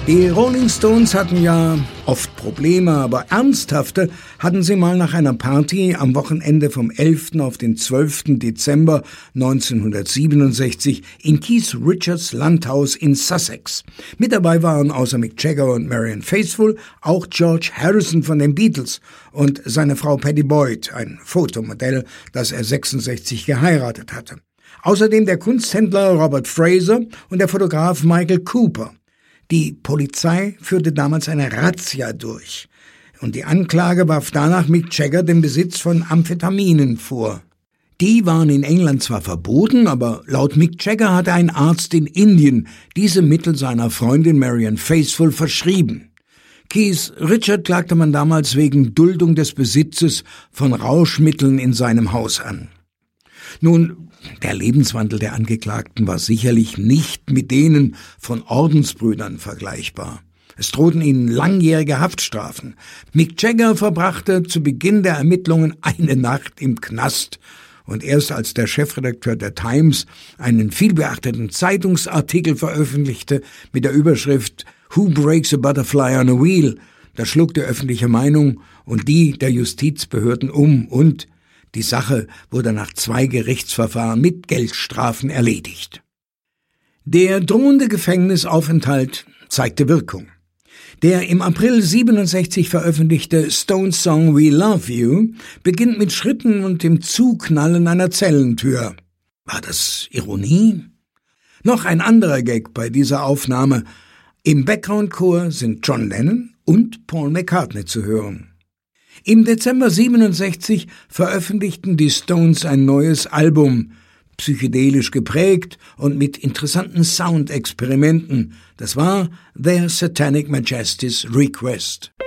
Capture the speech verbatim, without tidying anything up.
Die Rolling Stones hatten ja oft Probleme, aber ernsthafte hatten sie mal nach einer Party am Wochenende vom elften auf den zwölften Dezember neunzehnhundertsiebenundsechzig in Keith Richards Landhaus in Sussex. Mit dabei waren außer Mick Jagger und Marianne Faithfull auch George Harrison von den Beatles und seine Frau Pattie Boyd, ein Fotomodell, das er sechsundsechzig geheiratet hatte. Außerdem der Kunsthändler Robert Fraser und der Fotograf Michael Cooper. Die Polizei führte damals eine Razzia durch und die Anklage warf danach Mick Jagger den Besitz von Amphetaminen vor. Die waren in England zwar verboten, aber laut Mick Jagger hatte ein Arzt in Indien diese Mittel seiner Freundin Marianne Faithfull verschrieben. Keith Richard klagte man damals wegen Duldung des Besitzes von Rauschmitteln in seinem Haus an. Nun, der Lebenswandel der Angeklagten war sicherlich nicht mit denen von Ordensbrüdern vergleichbar. Es drohten ihnen langjährige Haftstrafen. Mick Jagger verbrachte zu Beginn der Ermittlungen eine Nacht im Knast und erst als der Chefredakteur der Times einen vielbeachteten Zeitungsartikel veröffentlichte mit der Überschrift "Who breaks a butterfly on a wheel?", da schlug die öffentliche Meinung und die der Justizbehörden um und die Sache wurde nach zwei Gerichtsverfahren mit Geldstrafen erledigt. Der drohende Gefängnisaufenthalt zeigte Wirkung. Der im April siebenundsechzig veröffentlichte Stones Song We Love You beginnt mit Schritten und dem Zuknallen einer Zellentür. War das Ironie? Noch ein anderer Gag bei dieser Aufnahme. Im Background-Chor sind John Lennon und Paul McCartney zu hören. Im Dezember siebenundsechzig veröffentlichten die Stones ein neues Album, psychedelisch geprägt und mit interessanten Soundexperimenten. Das war Their Satanic Majesty's Request.